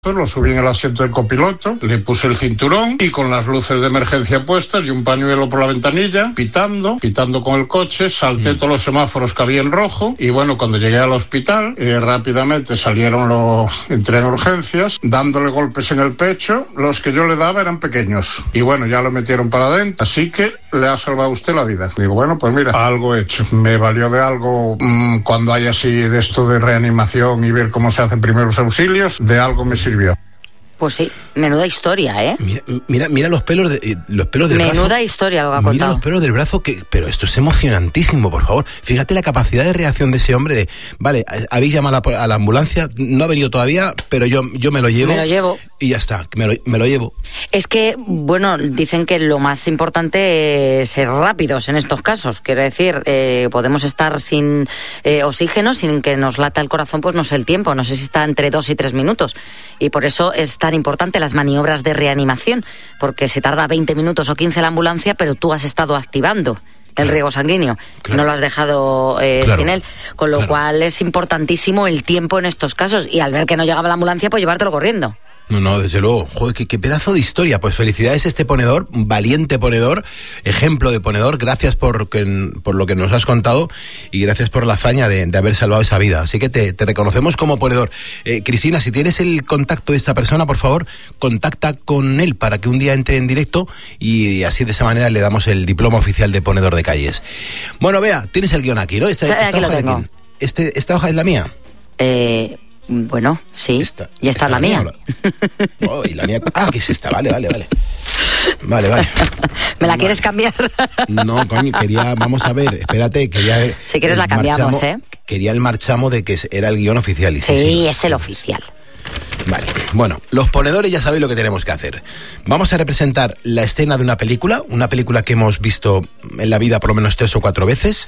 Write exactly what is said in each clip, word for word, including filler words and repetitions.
Lo subí en el asiento del copiloto, le puse el cinturón y con las luces de emergencia puestas y un pañuelo por la ventanilla, pitando, pitando con el coche, salté mm. todos los semáforos que había en rojo y bueno, cuando llegué al hospital, eh, rápidamente salieron los, entré en urgencias, dándole golpes en el pecho, los que yo le daba eran pequeños y bueno, ya lo metieron para adentro, así que le ha salvado usted la vida. Digo, bueno, pues mira, algo hecho. Me valió de algo mmm, cuando hay así de esto de reanimación y ver cómo se hacen primeros auxilios, de algo me sirvió. Pues sí, menuda historia, ¿eh? Mira, mira, mira los pelos de, los pelos del menuda brazo. Menuda historia lo que ha contado. Mira los pelos del brazo, que, pero esto es emocionantísimo, por favor. Fíjate la capacidad de reacción de ese hombre de, vale, habéis llamado a la, a la ambulancia, no ha venido todavía, pero yo, yo me lo llevo. Me lo llevo. Y ya está, me lo, me lo llevo. Es que, bueno, dicen que lo más importante es ser rápidos en estos casos. Quiero decir, eh, podemos estar sin eh, oxígeno, sin que nos lata el corazón, pues no sé el tiempo, no sé si está entre dos y tres minutos. Y por eso es tan importante las maniobras de reanimación, porque se tarda veinte minutos o quince la ambulancia, pero tú has estado activando el claro, riego sanguíneo, claro, no lo has dejado eh, claro, sin él, con lo claro. cual es importantísimo el tiempo en estos casos, y al ver que no llegaba la ambulancia, pues llevártelo corriendo. No, no, desde luego. Joder, qué, qué pedazo de historia. Pues felicidades a este ponedor, valiente ponedor, ejemplo de ponedor. Gracias por, que, por lo que nos has contado y gracias por la hazaña de, de haber salvado esa vida. Así que te, te reconocemos como ponedor. Eh, Cristina, si tienes el contacto de esta persona, por favor, contacta con él para que un día entre en directo y así de esa manera le damos el diploma oficial de ponedor de calles. Bueno, Bea, tienes el guión aquí, ¿no? Esta, sí, esta aquí hoja lo tengo. De quién? Este, ¿Esta hoja es la mía? Eh... Bueno, sí, esta, y esta, esta es la mía. La... Oh, y la mía. Ah, ¿qué es esta? Vale, vale, vale. Vale, vale. ¿Me la vale. quieres cambiar? No, coño, quería, vamos a ver, espérate, quería... Si quieres la cambiamos, marchamo, ¿eh? Quería el marchamo de que era el guión oficial. Y sí, sí, sí, es el oficial. Vale, bueno, los ponedores ya sabéis lo que tenemos que hacer. Vamos a representar la escena de una película, una película que hemos visto en la vida por lo menos tres o cuatro veces.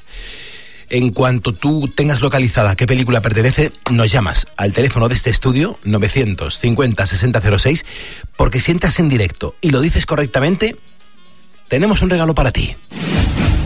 En cuanto tú tengas localizada a qué película pertenece, nos llamas al teléfono de este estudio, novecientos cincuenta sesenta cero seis, porque si entras en directo y lo dices correctamente, tenemos un regalo para ti.